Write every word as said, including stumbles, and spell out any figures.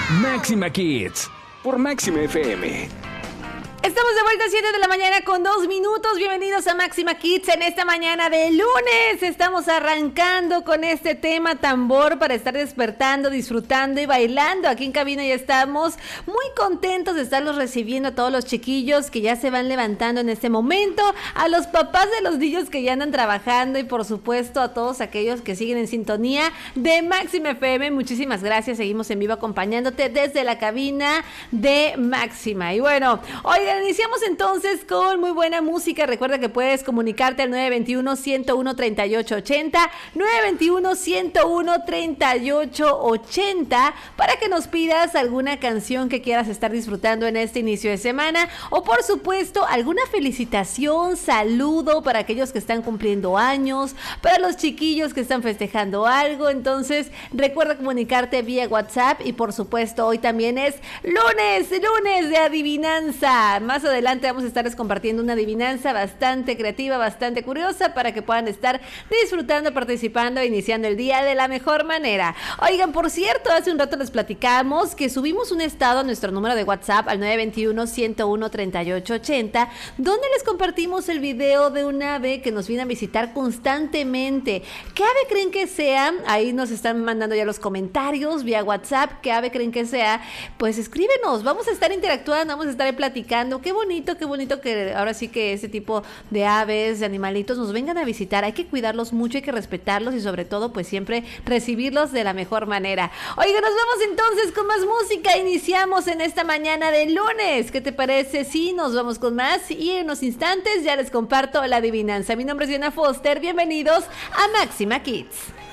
Máxima Kids por Máxima F M. Estamos de vuelta a siete de la mañana con dos minutos. Bienvenidos a Máxima Kids en esta mañana de lunes. Estamos arrancando con este tema tambor para estar despertando, disfrutando y bailando. Aquí en cabina ya estamos muy contentos de estarlos recibiendo a todos los chiquillos que ya se van levantando en este momento, a los papás de los niños que ya andan trabajando y por supuesto a todos aquellos que siguen en sintonía de Máxima F M. Muchísimas gracias. Seguimos en vivo acompañándote desde la cabina de Máxima. Y bueno, oigan, iniciamos entonces con muy buena música. Recuerda que puedes comunicarte al nueve dos uno, uno uno, tres ocho ocho cero, nueve dos uno, uno uno, tres ocho ocho cero, para que nos pidas alguna canción que quieras estar disfrutando en este inicio de semana, o por supuesto alguna felicitación, saludo para aquellos que están cumpliendo años, para los chiquillos que están festejando algo. Entonces recuerda comunicarte vía WhatsApp, y por supuesto hoy también es lunes, lunes de adivinanza. Más adelante vamos a estarles compartiendo una adivinanza bastante creativa, bastante curiosa, para que puedan estar disfrutando, participando e iniciando el día de la mejor manera. Oigan, por cierto, hace un rato les platicamos que subimos un estado a nuestro número de WhatsApp al nueve dos uno, uno uno, tres ocho ocho cero, donde les compartimos el video de un ave que nos viene a visitar constantemente. ¿Qué ave creen que sea? Ahí nos están mandando ya los comentarios vía WhatsApp. ¿Qué ave creen que sea? Pues escríbenos, vamos a estar interactuando, vamos a estar platicando. Qué bonito, qué bonito que ahora sí que ese tipo de aves, de animalitos nos vengan a visitar. Hay que cuidarlos mucho, hay que respetarlos y sobre todo pues siempre recibirlos de la mejor manera. Oiga, nos vamos entonces con más música. Iniciamos en esta mañana de lunes. ¿Qué te parece si nos vamos con más? Y en unos instantes ya les comparto la adivinanza. Mi nombre es Diana Foster. Bienvenidos a Máxima Kids.